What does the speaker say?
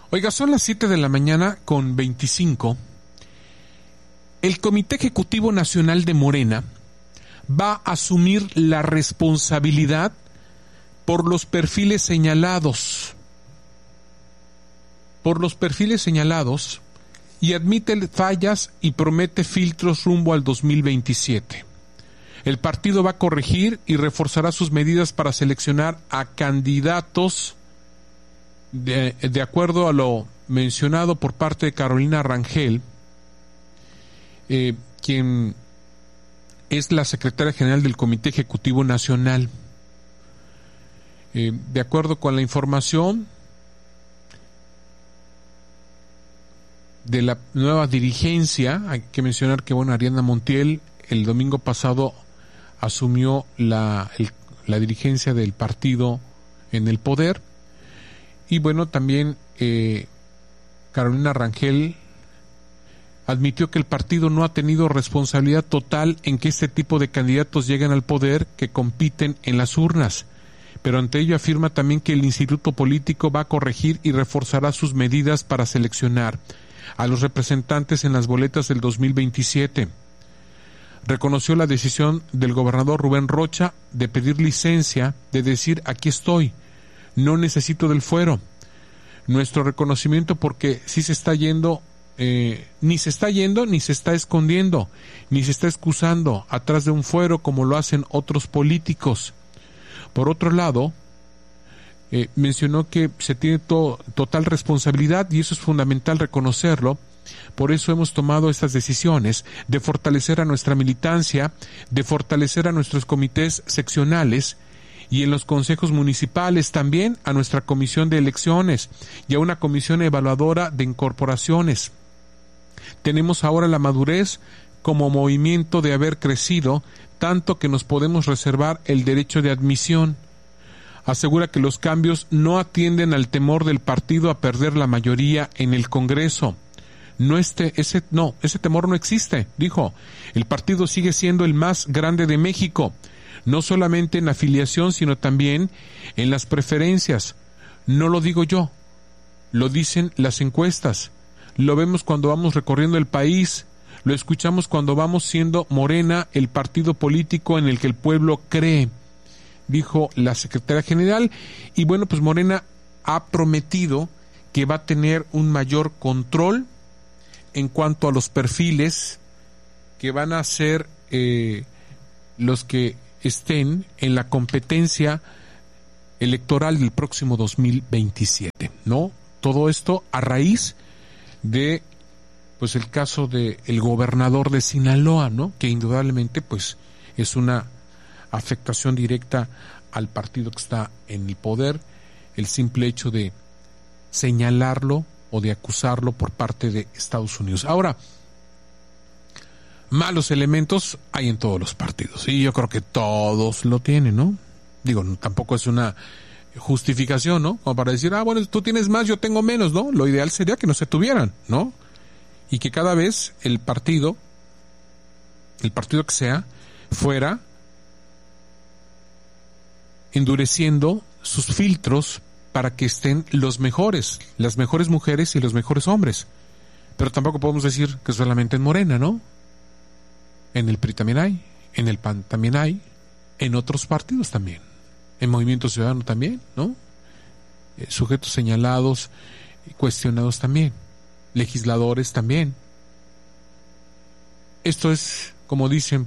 Oiga, son las 7:25 a.m. El Comité Ejecutivo Nacional de Morena va a asumir la responsabilidad por los perfiles señalados. Y admite fallas y promete filtros rumbo al 2027. El partido va a corregir y reforzará sus medidas para seleccionar a candidatos de acuerdo a lo mencionado por parte de Carolina Rangel, quien es la secretaria general del Comité Ejecutivo Nacional. De acuerdo con la información de la nueva dirigencia, hay que mencionar que Ariadna Montiel el domingo pasado asumió la dirigencia del partido en el poder, y también Carolina Rangel admitió que el partido no ha tenido responsabilidad total en que este tipo de candidatos lleguen al poder que compiten en las urnas, pero ante ello afirma también que el instituto político va a corregir y reforzará sus medidas para seleccionar a los representantes en las boletas del 2027. Reconoció la decisión del gobernador Rubén Rocha de pedir licencia, de decir: aquí estoy, no necesito del fuero. Nuestro reconocimiento, porque sí se está yendo, ni se está yendo, ni se está escondiendo, ni se está excusando atrás de un fuero como lo hacen otros políticos. Por otro lado, mencionó que se tiene total responsabilidad, y eso es fundamental reconocerlo. Por eso hemos tomado estas decisiones de fortalecer a nuestra militancia, de fortalecer a nuestros comités seccionales y en los consejos municipales también a nuestra comisión de elecciones y a una comisión evaluadora de incorporaciones. Tenemos ahora la madurez como movimiento de haber crecido tanto que nos podemos reservar el derecho de admisión. Asegura que los cambios no atienden al temor del partido a perder la mayoría en el Congreso. Ese temor no existe, dijo. El partido sigue siendo el más grande de México, no solamente en afiliación, sino también en las preferencias. No lo digo yo, lo dicen las encuestas. Lo vemos cuando vamos recorriendo el país, lo escuchamos cuando vamos siendo Morena el partido político en el que el pueblo cree, dijo la secretaria general. Y Morena ha prometido que va a tener un mayor control en cuanto a los perfiles que van a ser los que estén en la competencia electoral del próximo 2027, ¿no? Todo esto a raíz de el caso de el gobernador de Sinaloa, ¿no? Que indudablemente es una afectación directa al partido que está en el poder, el simple hecho de señalarlo o de acusarlo por parte de Estados Unidos. Ahora, malos elementos hay en todos los partidos, y yo creo que todos lo tienen, ¿no? Digo, tampoco es una justificación, ¿no? Como para decir, tú tienes más, yo tengo menos, ¿no? Lo ideal sería que no se tuvieran, ¿no? Y que cada vez el partido que sea, fuera endureciendo sus filtros para que estén las mejores mujeres y los mejores hombres. Pero tampoco podemos decir que solamente en Morena, ¿no? En el PRI también hay, en el PAN también hay, en otros partidos también, en Movimiento Ciudadano también, ¿no? Sujetos señalados y cuestionados también, legisladores también. Esto es, como dicen